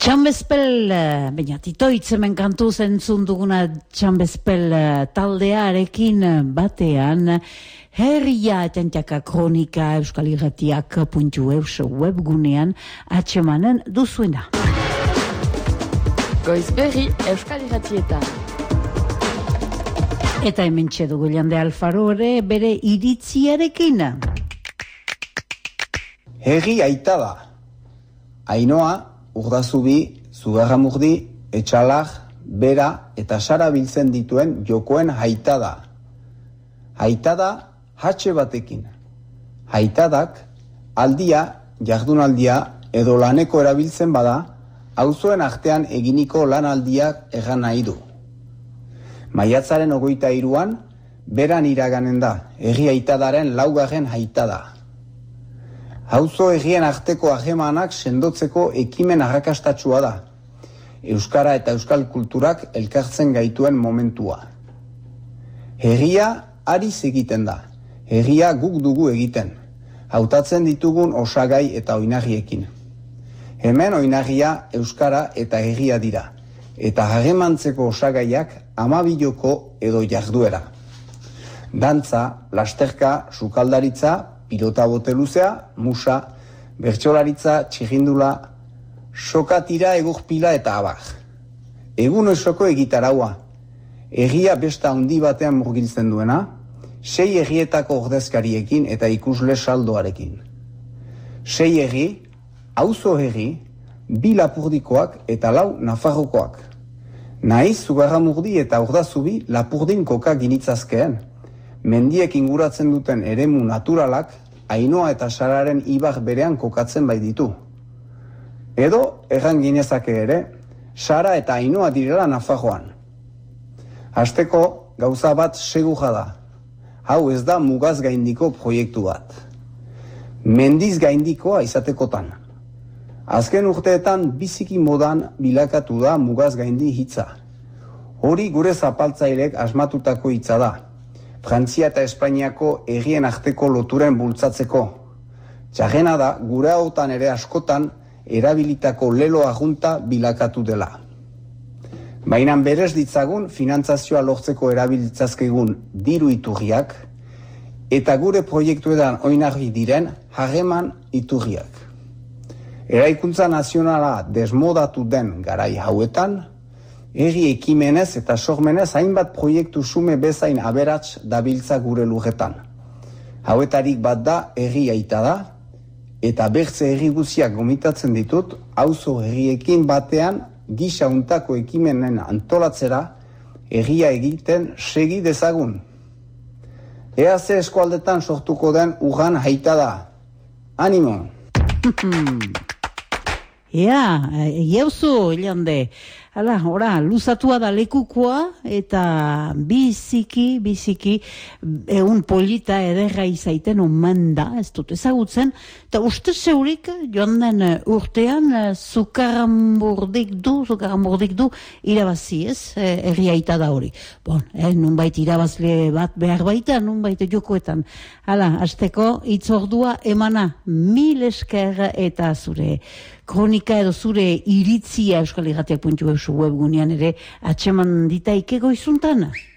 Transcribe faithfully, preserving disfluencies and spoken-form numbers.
Txambezpel, baina titoitz hemen kantu zentzun duguna Txambezpel taldearekin batean, herria etentiaka kronika euskal irratiak puntu eus webgunean atsemanen duzuena. Goizberri euskal irratietan. Eta hemen txedugu Jande Alfaro ere bere iritziarekin. Herri aita da. Ainoa, Urdazubi, Zugarramurdi, Etxalar, Bera eta Sara biltzen dituen jokoen haita da. Haita da hatxe batekin. Haitadak aldia, jardunaldia edo laneko erabiltzen bada, auzoen artean eginiko lanaldiak egan nahi du. Maiatzaren hogeita hiruan, beran iraganen da, herri haitadaren laugarren haita da. Auzo herrien arteko hagemanak sendotzeko ekimen arrakastatsua da. Euskara eta euskal kulturak elkartzen gaituen momentua. Herria ariz egiten da. Herria guk dugu egiten. Hautatzen ditugun osagai eta oinarriekin. Hemen oinarria euskara eta herria dira. Eta hagemantzeko osagaiak amabiloko edo jarduera. Dantza, lasterka, sukaldaritza, pilota bote luzea, musa, bertsolaritza, txirrindula, sokatira, egurpila eta abar. Egun osoko egitaraua. Herria besta handi batean murgiltzen duena, sei herrietako ordezkariekin eta ikusle saldoarekin. Sei herri, auzo herri, bi Lapurdikoak eta lau Nafarrokoak. Naiz Zugarramurdi eta Urdazubi Lapurdin koka ginitzazkeen. Mendiek inguratzen duten eremu naturalak Ainoa eta Sararen ibar berean kokatzen bai ditu. Edo, erran ginezake ere, Sara eta Ainoa direla Nafarroan. Hasteko gauza bat seguja da. Hau ez da mugaz gaindiko proiektu bat. Mendiz gaindikoa izatekotan. Azken urteetan biziki modan bilakatu da mugaz gaindi hitza. Hori gure zapaltzailek asmatutako hitza da. Frantzia eta Espainiako herrien arteko loturen bultzatzeko. Txarrena da, gure hautan ere askotan erabilitako lelo ajunta bilakatu dela. Baina berez ditzagun finantzazioa lortzeko erabilitzazkegun diru iturriak eta gure proiektuetan oinarri diren harreman iturriak. Eraikuntza nazionala desmodatu den garai hauetan, herri ekimenez eta sormenez hainbat proiektu sume bezain aberats dabiltza gure lurretan. Hauetarik bat da herri aita da, eta bertze herri guziak gomitatzen ditut, auzo herriekin batean gisa untako ekimenen antolatzera, herria egiten segi dezagun. Ea ze eskualdetan sortuko den urran haita da. Animo! Ea, egiauzu, Jande. Hala, ora, luzatua da lekukoa eta biziki, biziki egun polita ederra izaiten omen da, ez dut ezagutzen, eta uste zeurik joan den urtean Zugarramurdik du, Zugarramurdik du irabazi, ez, herriaita da hori. Bon, eh, nunbait irabazle bat behar baita, nunbait jokoetan. Hala, hasteko itzordua emana, mil esker eta zure kronika edo zure iritzia euskal irratiak puntu eus webgunean ere atxeman ditaike goizuntan.